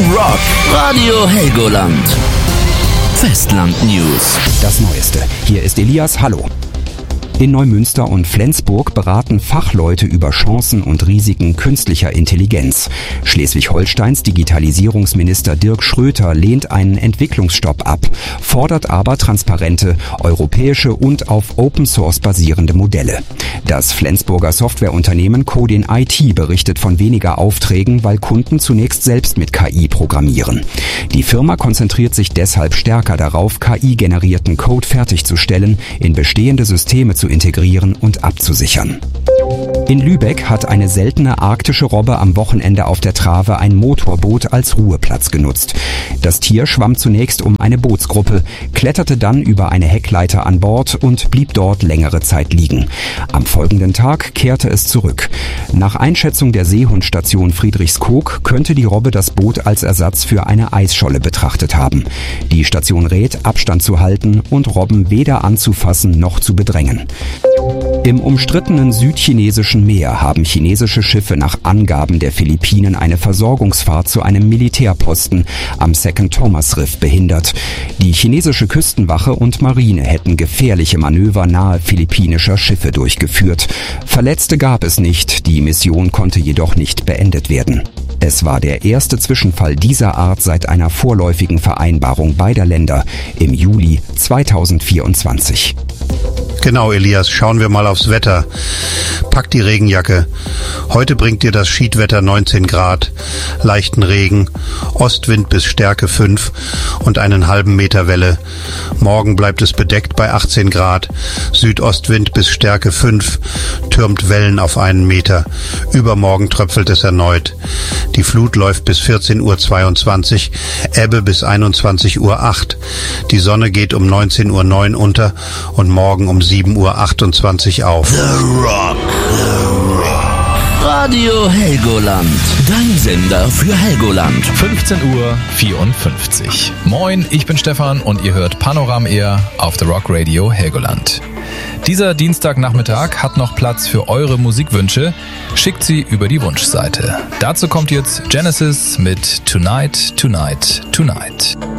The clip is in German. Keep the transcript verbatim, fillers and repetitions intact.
Rock. Radio Helgoland. Festland News. Das Neueste. Hier ist Elias. Hallo. In Neumünster und Flensburg beraten Fachleute über Chancen und Risiken künstlicher Intelligenz. Schleswig-Holsteins Digitalisierungsminister Dirk Schröter lehnt einen Entwicklungsstopp ab, fordert aber transparente, europäische und auf Open Source basierende Modelle. Das Flensburger Softwareunternehmen Codin I T berichtet von weniger Aufträgen, weil Kunden zunächst selbst mit K I programmieren. Die Firma konzentriert sich deshalb stärker darauf, K I-generierten Code fertigzustellen, in bestehende Systeme zu integrieren und abzusichern. In Lübeck hat eine seltene arktische Robbe am Wochenende auf der Trave ein Motorboot als Ruheplatz genutzt. Das Tier schwamm zunächst um eine Bootsgruppe, kletterte dann über eine Heckleiter an Bord und blieb dort längere Zeit liegen. Am folgenden Tag kehrte es zurück. Nach Einschätzung der Seehundstation Friedrichskoog könnte die Robbe das Boot als Ersatz für eine Eisscholle betrachtet haben. Die Station rät, Abstand zu halten und Robben weder anzufassen noch zu bedrängen. Im umstrittenen südchinesischen Meer haben chinesische Schiffe nach Angaben der Philippinen eine Versorgungsfahrt zu einem Militärposten am Second Thomas Riff behindert. Die chinesische Küstenwache und Marine hätten gefährliche Manöver nahe philippinischer Schiffe durchgeführt. Verletzte gab es nicht, die Mission konnte jedoch nicht beendet werden. Es war der erste Zwischenfall dieser Art seit einer vorläufigen Vereinbarung beider Länder im Juli zweitausendvierundzwanzig. Genau, Elias, schauen wir mal aufs Wetter. Pack die Regenjacke. Heute bringt dir das Schiedwetter neunzehn Grad, leichten Regen, Ostwind bis Stärke fünf und einen halben Meter Welle. Morgen bleibt es bedeckt bei achtzehn Grad, Südostwind bis Stärke fünf, türmt Wellen auf einen Meter. Übermorgen tröpfelt es erneut. Die Flut läuft bis vierzehn Uhr zweiundzwanzig, Ebbe bis einundzwanzig Uhr acht. Die Sonne geht um neunzehn Uhr neun unter und morgen um sieben Uhr achtundzwanzig auf. The Rock. The Rock. Radio Helgoland. Dein Sender für Helgoland. fünfzehn Uhr vierundfünfzig. Moin, ich bin Stefan und ihr hört Panoram Air auf The Rock Radio Helgoland. Dieser Dienstagnachmittag hat noch Platz für eure Musikwünsche. Schickt sie über die Wunschseite. Dazu kommt jetzt Genesis mit Tonight, Tonight, Tonight.